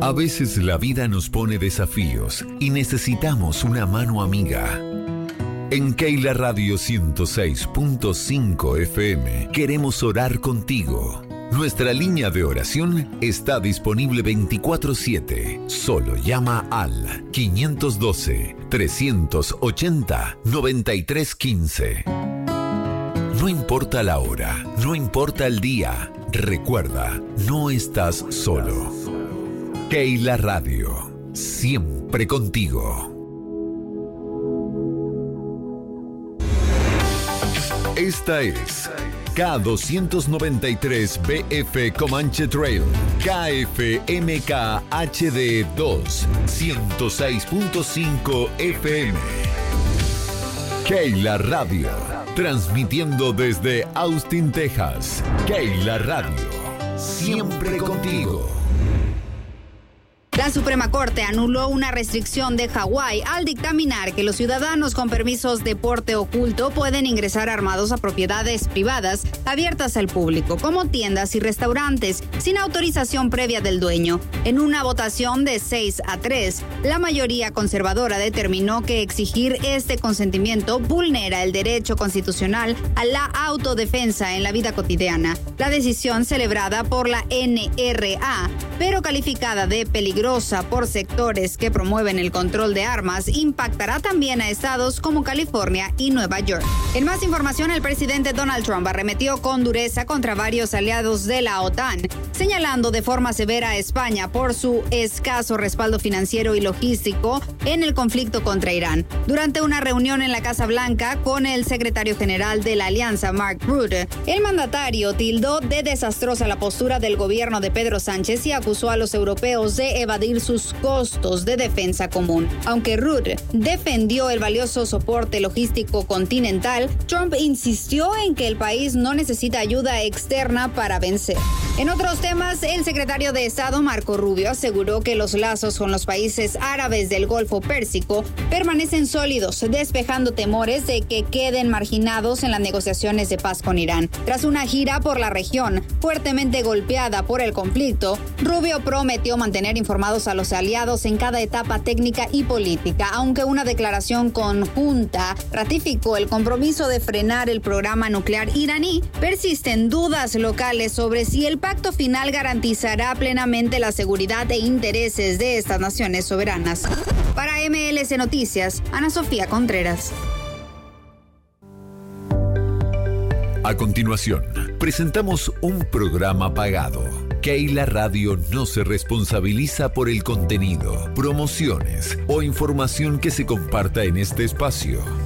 A veces la vida nos pone desafíos y necesitamos una mano amiga. En Keila Radio 106.5 FM queremos orar contigo. Nuestra línea de oración está disponible 24/7. Solo llama al 512-380-9315. No importa la hora, no importa el día. Recuerda, no estás solo. Keila Radio, siempre contigo. Esta es K293BF Comanche Trail, KFMK HD 2, 106.5 FM. Keila Radio, transmitiendo desde Austin, Texas. Keila Radio, siempre contigo. La Suprema Corte anuló una restricción de Hawái al dictaminar que los ciudadanos con permisos de porte oculto pueden ingresar armados a propiedades privadas abiertas al público, como tiendas y restaurantes, sin autorización previa del dueño. En una votación de 6-3, la mayoría conservadora determinó que exigir este consentimiento vulnera el derecho constitucional a la autodefensa en la vida cotidiana. La decisión, celebrada por la NRA, pero calificada de peligrosa por sectores que promueven el control de armas, impactará también a estados como California y Nueva York. En más información, el presidente Donald Trump arremetió con dureza contra varios aliados de la OTAN, señalando de forma severa a España por su escaso respaldo financiero y logístico en el conflicto contra Irán. Durante una reunión en la Casa Blanca con el secretario general de la alianza, Mark Rutte, el mandatario tildó de desastrosa la postura del gobierno de Pedro Sánchez y acusó a los europeos de evadir sus costos de defensa común. Aunque Rutte defendió el valioso soporte logístico continental, Trump insistió en que el país no necesita ayuda externa para vencer. En otros temas, el secretario de Estado, Marco Rubio, aseguró que los lazos con los países árabes del Golfo Pérsico permanecen sólidos, despejando temores de que queden marginados en las negociaciones de paz con Irán. Tras una gira por la región fuertemente golpeada por el conflicto, Rubio prometió mantener informados a los aliados en cada etapa técnica y política, aunque una declaración conjunta ratificó el compromiso de frenar el programa nuclear iraní. Persisten dudas locales sobre si el pacto final garantizará plenamente la seguridad e intereses de estas naciones soberanas. Para MLC Noticias, Ana Sofía Contreras. A continuación, presentamos un programa pagado. Keila Radio no se responsabiliza por el contenido, promociones o información que se comparta en este espacio.